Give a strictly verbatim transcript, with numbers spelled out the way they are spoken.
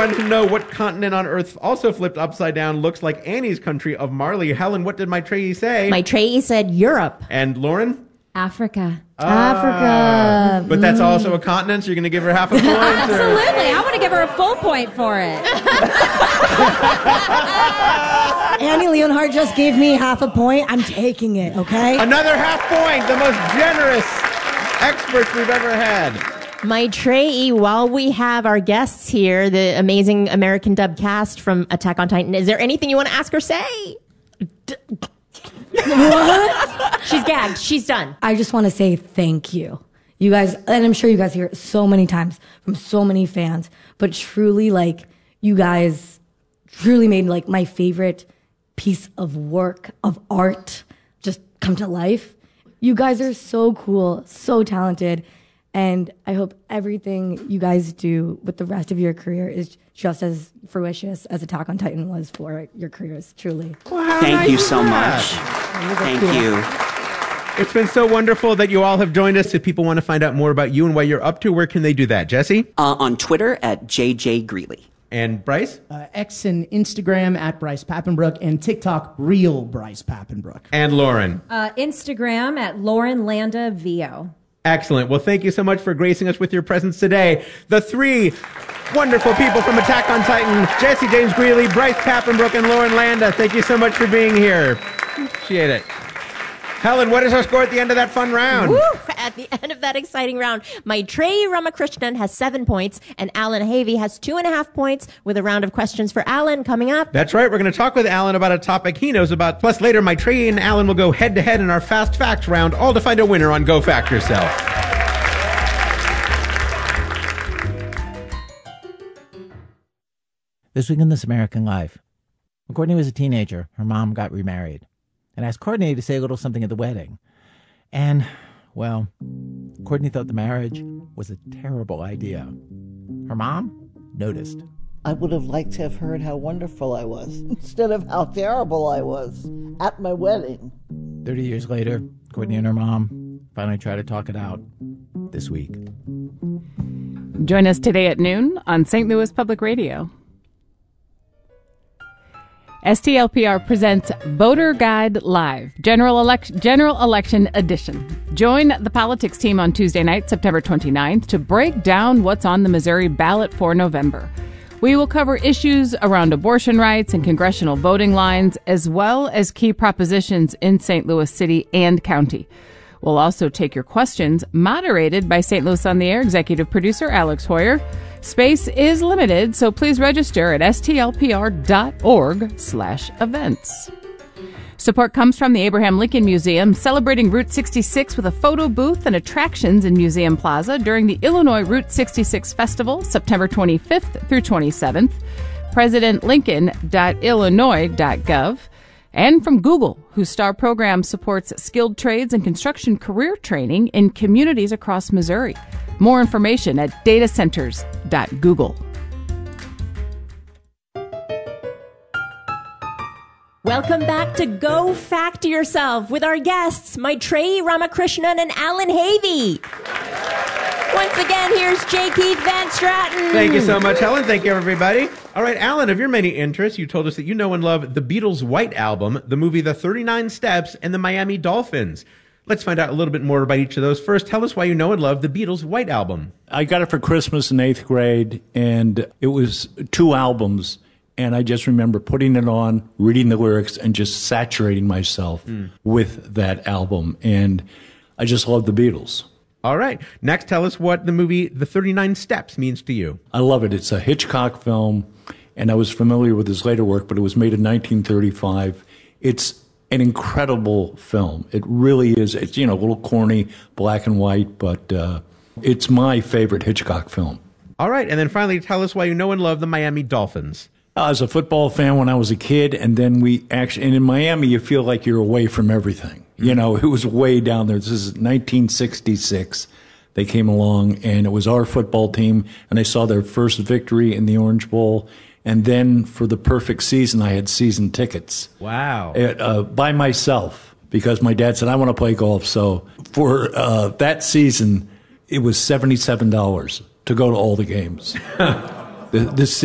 wanted to know what continent on Earth, also flipped upside down, looks like Annie's country of Marley. Helen, what did Maitreyi say? Maitreyi said Europe. And Lauren? Africa. Ah, Africa. But that's also a continent, so you're going to give her half a point? Absolutely. I want to give her a full point for it. Annie Leonhardt just gave me half a point. I'm taking it, okay? Another half point. The most generous experts we've ever had. Maitreyi, while we have our guests here, the amazing American dub cast from Attack on Titan, is there anything you want to ask or say? D- What? She's gagged. She's done. I just want to say thank you. You guys, and I'm sure you guys hear it so many times from so many fans, but truly, like, you guys truly made, like, my favorite piece of work, of art, just come to life. You guys are so cool, so talented, and I hope everything you guys do with the rest of your career is just as fruitious as Attack on Titan was for your careers, truly. Wow, Thank nice you so that. much. Thank cool. you. It's been so wonderful that you all have joined us. If people want to find out more about you and what you're up to, where can they do that? Jesse? Uh, on Twitter at J J Greeley. And Bryce? Uh, X and Instagram at Bryce Pappenbrook, and TikTok, real Bryce Pappenbrook. And Lauren? Uh, Instagram at Lauren Landa V O. Excellent. Well, thank you so much for gracing us with your presence today. The three wonderful people from Attack on Titan, Jesse James Greeley, Bryce Pappenbrook, and Lauren Landa. Thank you so much for being here. Appreciate it. Helen, what is our score at the end of that fun round? Woo! At the end of that exciting round, Maitreyi Ramakrishnan has seven points, and Alan Havey has two and a half points, with a round of questions for Alan coming up. That's right. We're going to talk with Alan about a topic he knows about. Plus, later, Maitreyi and Alan will go head-to-head in our Fast Facts round, all to find a winner on Go Fact Yourself. This week in This American Life. When Courtney was a teenager, her mom got remarried and asked Courtney to say a little something at the wedding. And, well, Courtney thought the marriage was a terrible idea. Her mom noticed. I would have liked to have heard how wonderful I was instead of how terrible I was at my wedding. Thirty years later, Courtney and her mom finally tried to talk it out this week. Join us today at noon on Saint Louis Public Radio. S T L P R presents Voter Guide Live, General, Elec- General Election Edition. Join the politics team on Tuesday night, September twenty-ninth, to break down what's on the Missouri ballot for November. We will cover issues around abortion rights and congressional voting lines, as well as key propositions in Saint Louis City and County. We'll also take your questions, moderated by Saint Louis on the Air executive producer Alex Hoyer. Space is limited, so please register at stlpr.org slash events. Support comes from the Abraham Lincoln Museum, celebrating Route sixty-six with a photo booth and attractions in Museum Plaza during the Illinois Route sixty-six Festival, September twenty-fifth through twenty-seventh. president lincoln dot illinois dot gov. And from Google, whose STAR program supports skilled trades and construction career training in communities across Missouri. More information at datacenters dot google. Welcome back to Go Fact Yourself with our guests, Maitreyi Ramakrishnan and Alan Havey. Once again, here's J. Keith Van Straten. Thank you so much, Helen. Thank you, everybody. All right, Alan, of your many interests, you told us that you know and love the Beatles' White Album, the movie The thirty-nine Steps, and the Miami Dolphins. Let's find out a little bit more about each of those. First, tell us why you know and love the Beatles' White Album. I got it for Christmas in eighth grade, and it was two albums, and I just remember putting it on, reading the lyrics, and just saturating myself mm. with that album. And I just love the Beatles. All right. Next, tell us what the movie The thirty-nine Steps means to you. I love it. It's a Hitchcock film, and I was familiar with his later work, but it was made in nineteen thirty-five. It's an incredible film. It really is. It's, you know, a little corny, black and white, but uh, it's my favorite Hitchcock film. All right. And then finally, tell us why you know and love the Miami Dolphins. I was a football fan when I was a kid, and then we actually, and in Miami, you feel like you're away from everything. You know, it was way down there. This is nineteen sixty-six. They came along, and it was our football team, and I saw their first victory in the Orange Bowl. And then for the perfect season, I had season tickets. Wow. It, uh, by myself, because my dad said, I want to play golf. So for uh, that season, it was seventy-seven dollars to go to all the games. This